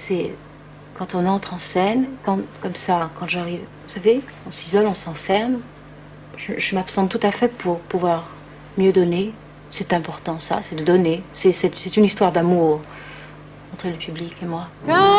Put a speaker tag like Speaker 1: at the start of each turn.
Speaker 1: c'est quand on entre en scène, comme ça, quand j'arrive, vous savez, on s'isole, on s'enferme. Je m'absente tout à fait pour pouvoir mieux donner. C'est important ça, c'est de donner. C'est une histoire d'amour entre le public et moi.